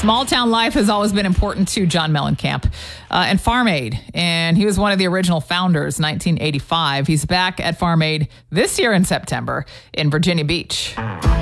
Small town life has always been important to John Mellencamp and Farm Aid. And he was one of the original founders, 1985. He's back at Farm Aid this year in September in Virginia Beach.